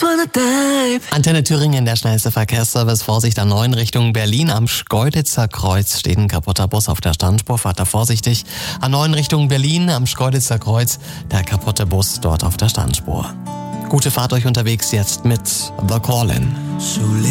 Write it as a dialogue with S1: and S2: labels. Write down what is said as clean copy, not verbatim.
S1: Antenne Thüringen, der schnellste Verkehrsservice. Vorsicht A9 Richtung Berlin. Am Schkeuditzer Kreuz steht ein kaputter Bus auf der Standspur. Fahrt da vorsichtig. A9 Richtung Berlin, am Schkeuditzer Kreuz, der kaputte Bus dort auf der Standspur. Gute Fahrt euch unterwegs jetzt mit The Call-In.